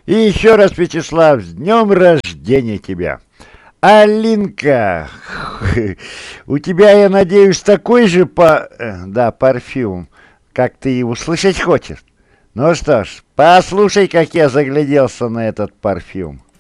И еще раз, Вячеслав, с днем рождения тебя. Алинка, у тебя, я надеюсь, такой же да, парфюм, как ты и услышать хочешь. Ну что ж, послушай, как я загляделся на этот парфюм.